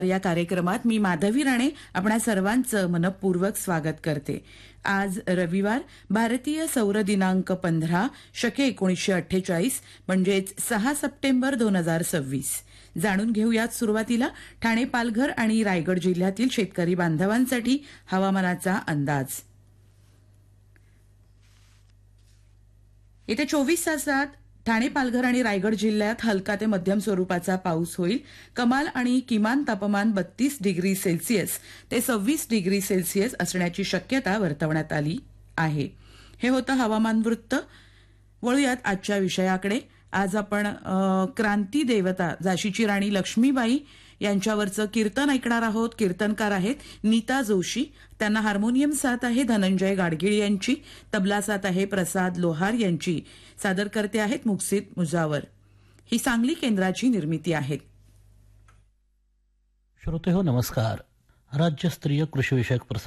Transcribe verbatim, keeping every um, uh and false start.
या कार्यक्रमात मी माधवी राणे आपणा सर्वांचं मनपूर्वक स्वागत करते. आज रविवार, भारतीय सौर दिनांक पंधरा शके एकोणीसशे अठ्ठेचाळीस म्हणजेच सहा सप्टेंबर दोन हजार सव्वीस. जाणून घेऊयात सुरुवातीला ठाणे, पालघर आणि रायगड जिल्ह्यातील शेतकरी बांधवांसाठी हवामानाचा अंदाज. येत्या चोवीस तासात ठाणे, पालघर आणि रायगड जिल्ह्यात हलका ते मध्यम स्वरूपाचा पाऊस होईल. कमाल आणि किमान तापमान बत्तीस डिग्री सेल्सिअस ते सव्वीस डिग्री सेल्सिअस असण्याची शक्यता वर्तवण्यात आली आहे. हे होतं हवामान वृत्त. वळूयात आजच्या विषयाकडे. आज आपण क्रांती देवता झाशीची राणी लक्ष्मीबाई यांच्यावरचं कीर्तन ऐकणार आहोत. कीर्तनकार आहेत नीता जोशी. त्यांना हार्मोनियम साथ आहे धनंजय गाडगीळ यांची. तबला साथ आहे प्रसाद लोहार यांची. सादर करते आहेत मुक्सिद मुजावर. ही सांगली केंद्राची निर्मिती आहे. श्रोते हो नमस्कार. राज्यस्तरीय कृषी विषयक